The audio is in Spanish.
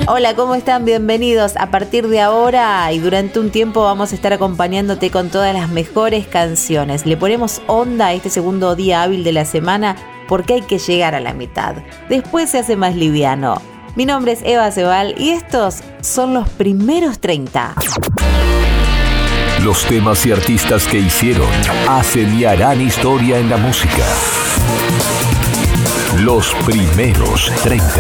Hola, ¿cómo están? Bienvenidos. A partir de ahora y durante un tiempo vamos a estar acompañándote con todas las mejores canciones. Le ponemos onda a este segundo día hábil de la semana porque hay que llegar a la mitad. Después se hace más liviano. Mi nombre es Eva Cebal y estos son los primeros 30. Los temas y artistas que hicieron, hacen y harán historia en la música. Los primeros 30.